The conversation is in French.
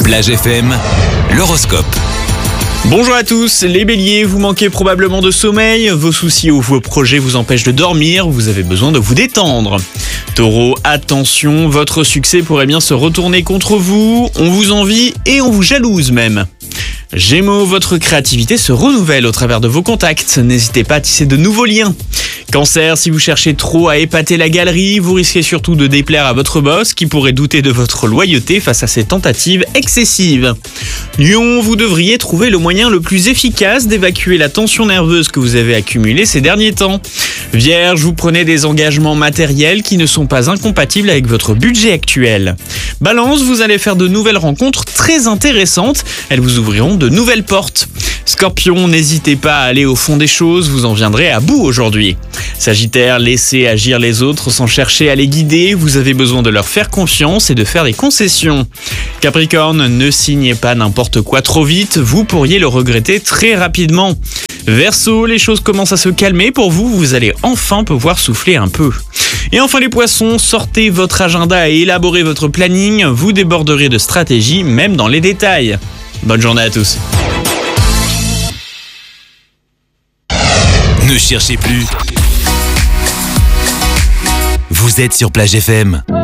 Plage FM, l'horoscope. Bonjour à tous, les béliers, vous manquez probablement de sommeil, vos soucis ou vos projets vous empêchent de dormir, vous avez besoin de vous détendre. Taureau, attention, votre succès pourrait bien se retourner contre vous, on vous envie et on vous jalouse même. Gémeaux, votre créativité se renouvelle au travers de vos contacts, n'hésitez pas à tisser de nouveaux liens. Cancer, si vous cherchez trop à épater la galerie, vous risquez surtout de déplaire à votre boss qui pourrait douter de votre loyauté face à ses tentatives excessives. Lion, vous devriez trouver le moyen le plus efficace d'évacuer la tension nerveuse que vous avez accumulée ces derniers temps. Vierge, vous prenez des engagements matériels qui ne sont pas incompatibles avec votre budget actuel. Balance, vous allez faire de nouvelles rencontres très intéressantes, elles vous ouvriront de nouvelles portes. Scorpion, n'hésitez pas à aller au fond des choses, vous en viendrez à bout aujourd'hui. Sagittaire, laissez agir les autres sans chercher à les guider, vous avez besoin de leur faire confiance et de faire des concessions. Capricorne, ne signez pas n'importe quoi trop vite, vous pourriez le regretter très rapidement. Verseau, les choses commencent à se calmer pour vous, vous allez enfin pouvoir souffler un peu. Et enfin les poissons, sortez votre agenda et élaborez votre planning, vous déborderez de stratégie même dans les détails. Bonne journée à tous. Ne cherchez plus. Vous êtes sur Plage FM.